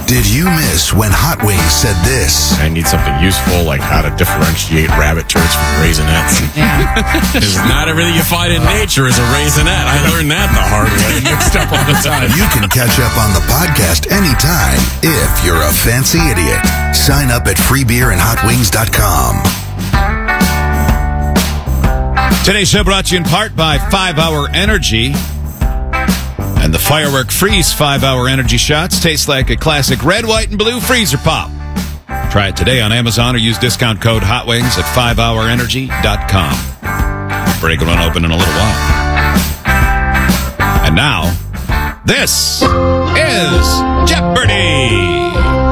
Did you miss when Hot Wings said this? I need something useful, like how to differentiate rabbit turds from raisinets. Yeah. Because not everything you find in nature is a raisinette. I learned that the hard way. Mixed up all the time. You can catch up on the podcast anytime if you're a fancy idiot. Sign up at freebeerandhotwings.com. Today's show brought to you in part by 5 Hour Energy. And the Firework Freeze 5 Hour Energy Shots taste like a classic red, white, and blue freezer pop. Try it today on Amazon or use discount code HOTWINGS at 5hourenergy.com. Break will run open in a little while. And now, this is Jeopardy!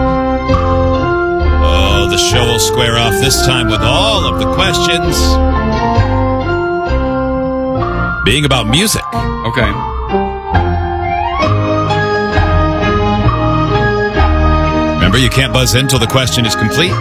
Oh, the show will square off this time with all of the questions being about music. Okay. Remember, you can't buzz in until the question is complete.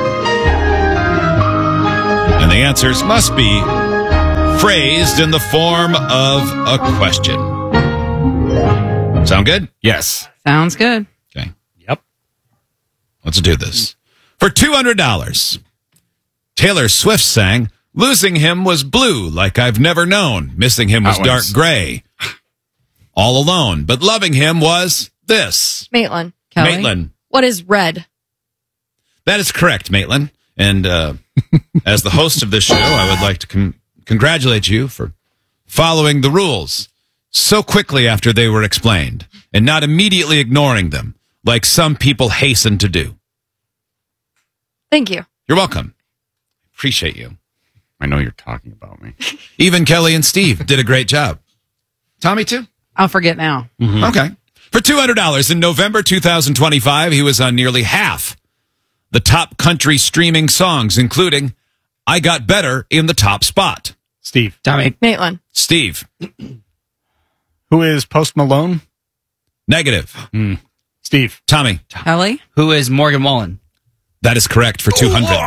And the answers must be phrased in the form of a question. Sound good? Yes. Sounds good. Okay. Yep. Let's do this. For $200, Taylor Swift sang, "Losing him was blue like I've never known. Missing him was That dark one's- gray. All alone. But loving him was this." Maitland. Kelly? Maitland. What is red? That is correct, Maitland. And as the host of this show, I would like to congratulate you for following the rules so quickly after they were explained and not immediately ignoring them like some people hasten to do. Thank you. You're welcome. Appreciate you. I know you're talking about me. Even Kelly and Steve did a great job. Tommy, too? I'll forget now. Okay. For $200 in November 2025, he was on nearly half the top country streaming songs, including I Got Better in the top spot. Steve. Tommy. Maitland. Steve. Who is Post Malone? Negative. Steve. Tommy. Kelly. Who is Morgan Wallen? That is correct for 200.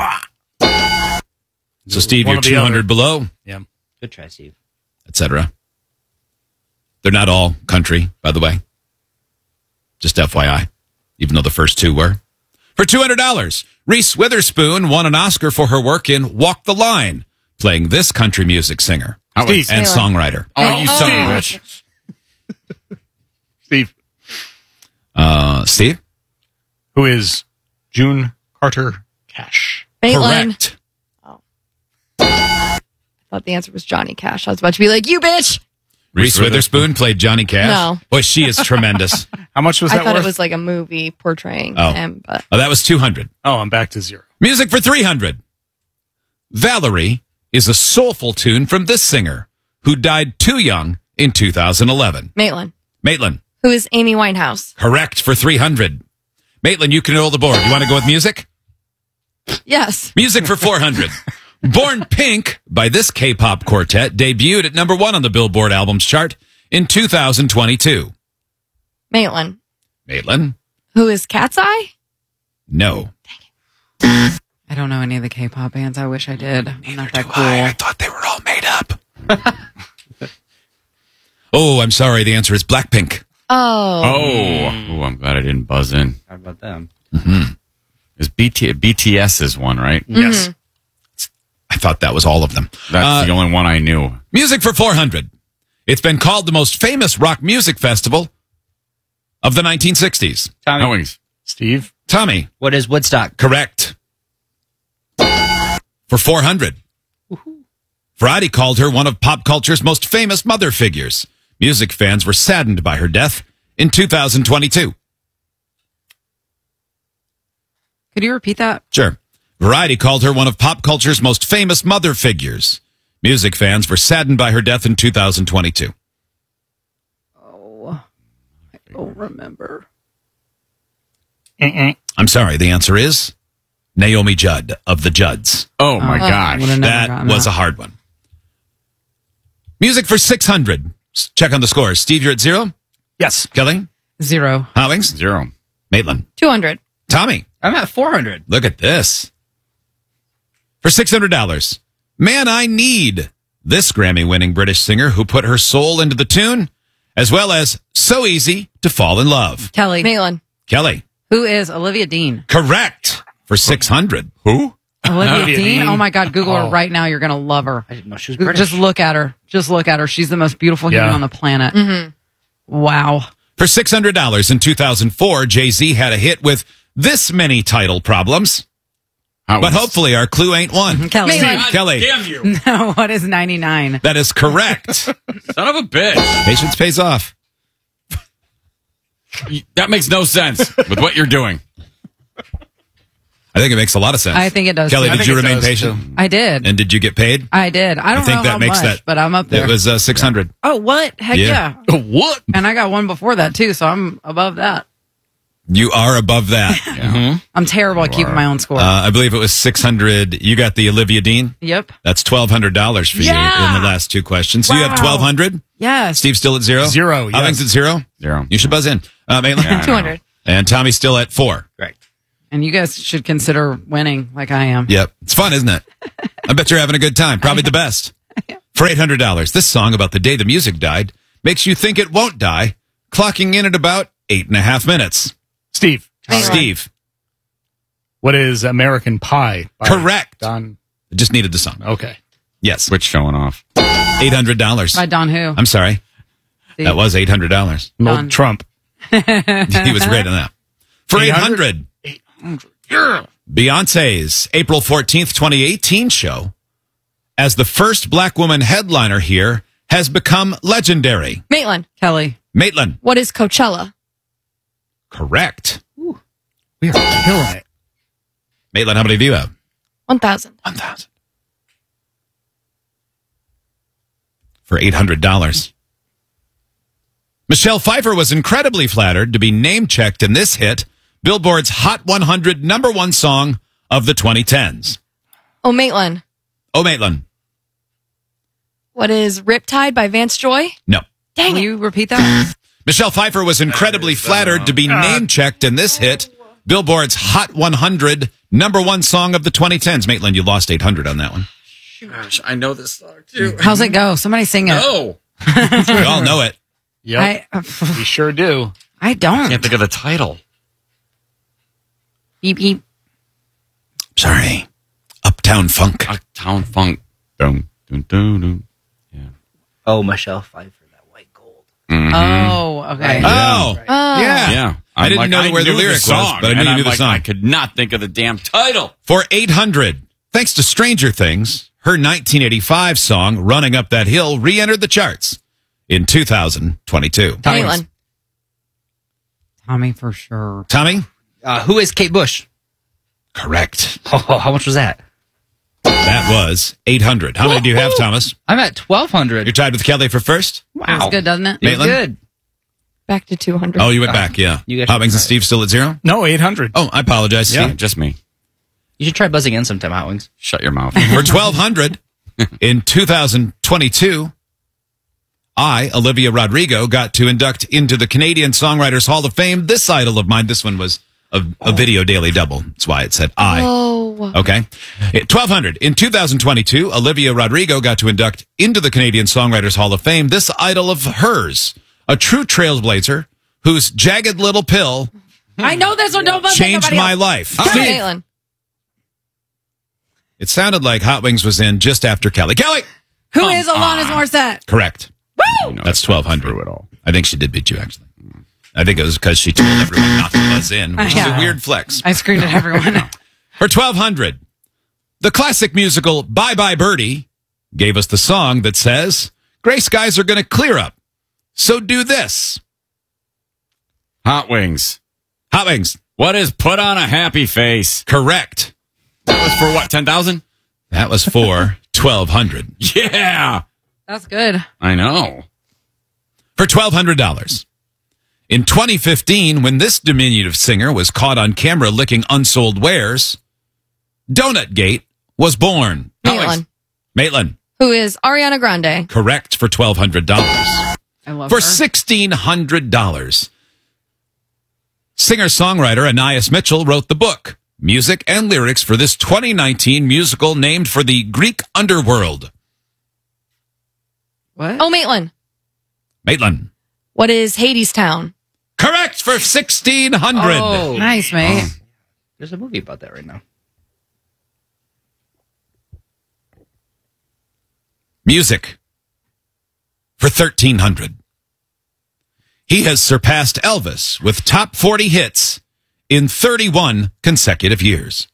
So, Steve, One you're or the 200 other. below, Yeah. Good try, Steve. etc. They're not all country, by the way. Just FYI, even though the first two were. For $200, Reese Witherspoon won an Oscar for her work in Walk the Line, playing this country music singer Steve. and Taylor. songwriter. Oh, you son of a bitch. Steve. Steve? Who is June Carter Cash? Maitland. Correct. I thought the answer was Johnny Cash. I was about to be like, you bitch. Reese Witherspoon played Johnny Cash. No. Boy, she is tremendous. How much was I that thought worth? it was like a movie portraying Oh. him, but Oh, that was 200. Oh, I'm back to zero. Music for 300. Valerie is a soulful tune from this singer who died too young in 2011. Maitland. Maitland, Who is Amy Winehouse? correct for 300. Maitland, you control the board. You want to go with music? Yes. Music for 400. Born Pink by this K-pop quartet debuted at number 1 on the Billboard Albums chart in 2022. Maitland. Maitland, Who is Cat's Eye? no. I don't know any of the K-pop bands. I wish I did. I'm not that cool. I thought they were all made up. Oh, I'm sorry. The answer is Blackpink. Oh. Oh, I'm glad I didn't buzz in. How about them? Is BTS is one, right? Yes. I thought that was all of them. That's the only one I knew. Music for 400. It's been called the most famous rock music festival of the 1960s. Tommy. Hot Wings. Steve. Tommy, What is Woodstock? correct. For 400. Variety called her one of pop culture's most famous mother figures. Music fans were saddened by her death in 2022. Could you repeat that? Sure. Variety called her one of pop culture's most famous mother figures. Music fans were saddened by her death in 2022. Oh, I don't remember. I'm sorry, the answer is Naomi Judd of the Judds. Oh, my gosh. would've never That gotten was that. a hard one. Music for 600. Check on the scores. Steve, you're at 0. Yes. Kelly? 0. Howings? 0. Maitland? 200. Tommy? I'm at 400. Look at this. For $600, Man I Need, this Grammy-winning British singer who put her soul into the tune, as well as So Easy to Fall in Love. Kelly. Maitland. Kelly? Who is Olivia Dean? Correct for 600. Who? Olivia Dean? Dean? Oh my God, Google her right now. You're going to love her. I didn't know she was British. Just look at her. Just look at her. She's the most beautiful human Yeah. on the planet. Wow. For $600 in 2004, Jay-Z had a hit with this many title problems. But hopefully our clue ain't one. Kelly. Steve, Kelly. Damn you. No, what is 99? That is correct. Son of a bitch. Patience pays off. That makes no sense with what you're doing. I think it makes a lot of sense. I think it does. Kelly, too. did you remain patient? I did. And did you get paid? I did. I don't think know that how makes much, that- but I'm up there. It was 600. Oh, what? Heck Yeah. yeah. What? And I got one before that too, so I'm above that. You are above that. I'm terrible at keeping my own score. I believe it was 600. You got the Olivia Dean. Yep. That's $1,200 for you Yeah. in the last two questions. So you have Wow. 1,200. Yes. Steve still at 0? Zero, Alex yes. at 0? 0. You should buzz in. Maitland? Yeah, I know. 200. And Tommy still at 4. Correct. And you guys should consider winning like I am. Yep. It's fun, isn't it? I bet you're having a good time. Probably the best. For $800, this song about the day the music died makes you think it won't die, clocking in at about 8.5 minutes. Steve. Steve. What is American Pie? by Correct. Don. I just needed the song. Okay. Yes. Which showing off? $800. By Don who? I'm sorry. That was $800. Donald Don. Trump. He was great on that. For 800. 800. Yeah. Beyonce's April 14th, 2018 show as the first black woman headliner here has become legendary. Maitland. Kelly. Maitland. What is Coachella? Correct. We are killing it. Maitland, how many do you have? 1,000. 1,000. For $800. Michelle Pfeiffer was incredibly flattered to be name-checked in this hit, Billboard's Hot 100 #1 song of the 2010s. Oh, Maitland. Oh, Maitland. What is Riptide by Vance Joy? No. Dang Will it. you repeat that? Michelle Pfeiffer was incredibly flattered to be name-checked in this hit, Billboard's Hot 100 #1 song of the 2010s. Maitland, you lost 800 on that one. Gosh, I know this song too. How's it go? Somebody sing it. No. We all know it. Yep. I We sure do. don't. Can't think of the title. Beep, beep. Sorry. Uptown Funk. Uptown Funk. Dun, dun, dun, dun. Oh, Michelle Pfeiffer, that white gold. Oh, okay. Oh. Yeah. Yeah. I didn't know where the knew lyric was, song, but I knew and you I'm knew the like, song. I could not think of the damn title. For 800, thanks to Stranger Things, her 1985 song, Running Up That Hill, re-entered the charts in 2022. Maitland. Tommy for sure. Tommy? Who is Kate Bush? Correct. Oh, how much was that? That was 800. How many do you have, Thomas? I'm at 1,200. You're tied with Kelly for first? That's good, doesn't it? You're Maitland? good. Back to 200. Oh, you went back, yeah. You guys- Hoppings and Steve still at 0? No, 800. Oh, I apologize, Yeah, Steve. just me. You should try buzzing in sometime, Hot Wings. Shut your mouth. For 1,200 in 2022, Olivia Rodrigo, got to induct into the Canadian Songwriters Hall of Fame this idol of mine. This one was a video daily double. That's why it said I. Oh. Okay. 1,200. In 2022, Olivia Rodrigo got to induct into the Canadian Songwriters Hall of Fame this idol of hers, a true trailblazer whose jagged little pill I know this one. Don't buzz changed anybody my else. life. Maitland. It sounded like Hot Wings was in just after Kelly. Kelly! Who is Alanis Morissette? Correct. You know, That's it's not 1,200. true at all. I think she did beat you, actually. I think it was because she told everyone not to buzz in, which is a Yeah. weird flex. I screamed at everyone. For 1,200, the classic musical Bye Bye Birdie gave us the song that says, gray skies are going to clear up. So do this. Hot Wings. Hot Wings. What is Put on a Happy Face? Correct. That was for what, 10,000? That was for 1,200. Yeah. That's good. I know. For $1,200. In 2015, when this diminutive singer was caught on camera licking unsold wares, Donut Gate was born. Maitland. Maitland. Who is Ariana Grande? Correct for $1,200. I love For her. $1,600. Singer-songwriter Anais Mitchell wrote the book, music and lyrics for this 2019 musical named for the Greek underworld. What? Oh, Maitland. Maitland. What is Hades Town? Correct for 1,600. Oh. Nice, mate. There's a movie about that right now. Music for 1,300. He has surpassed Elvis with top 40 hits in 31 consecutive years.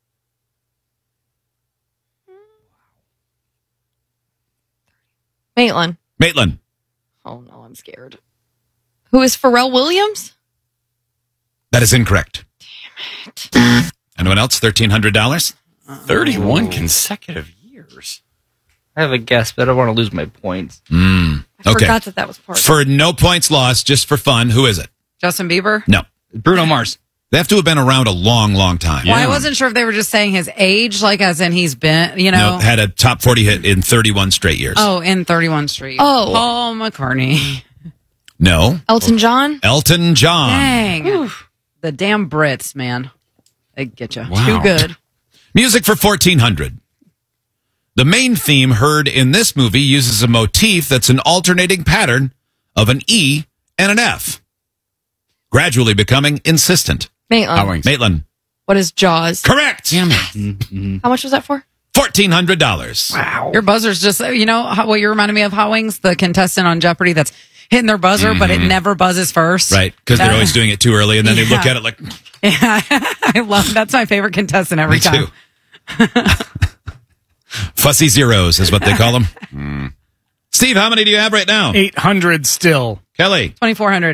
Maitland. Maitland. Oh no, I'm scared. Who is Pharrell Williams? That is incorrect. Damn it. Anyone else? $1,300? 31 consecutive years. I have a guess, but I don't want to lose my points. I Okay. forgot that was part of it. For no points lost, just for fun, who is it? Justin Bieber? No. Bruno Mars. They have to have been around a long, long time. Well, I wasn't sure if they were just saying his age, like as in he's been, No, had a top 40 hit in 31 straight years. Oh, in 31 Street. Oh. Paul McCartney. No. Elton John? Elton John. Dang. The damn Brits, man. They get you. Wow. Too good. Music for 1,400. The main theme heard in this movie uses a motif that's an alternating pattern of an E and an F, gradually becoming insistent. Maitland. Wings. Maitland. What is Jaws? Correct. Damn it. How much was that for? $1,400. Wow. Your buzzer's just, what you reminded me of, Hot Wings, the contestant on Jeopardy that's hitting their buzzer, but it never buzzes first. Right, because they're always doing it too early, and then they look Yeah. at it like, Yeah, I love that's my favorite contestant every me time. too. Fussy zeros is what they call them. Steve, how many do you have right now? 800 still. Kelly. 2,400.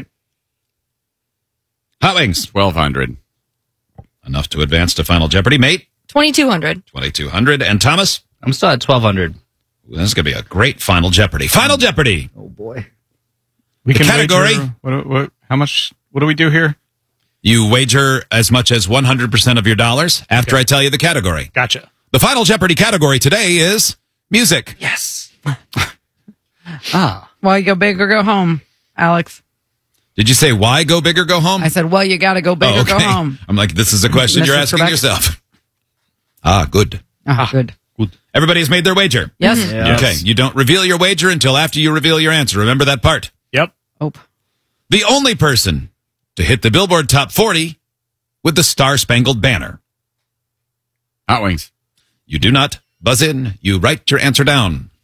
Hot Wings. 1,200. Enough to advance to Final Jeopardy. Mate. 2,200. 2,200. And Thomas. I'm still at 1,200. This is going to be a great Final Jeopardy. Final Jeopardy. Oh, boy. We The can category? wager- how much? What do we do here? You wager as much as 100% of your dollars after I tell you the category. Gotcha. The Final Jeopardy category today is music. Yes. Well, you go big or go home, Alex. Did you say why go big or go home? I said, well, you got to go big Oh, or go home. I'm like, this is a question you're Mr. asking Trebek? yourself. Ah, good. Ah, good. Everybody has made their wager. Yes. Yeah. Okay, you don't reveal your wager until after you reveal your answer. Remember that part. Yep. Oh, The only person to hit the Billboard Top 40 with the Star-Spangled Banner. Hot Wings. You do not buzz in. You write your answer down.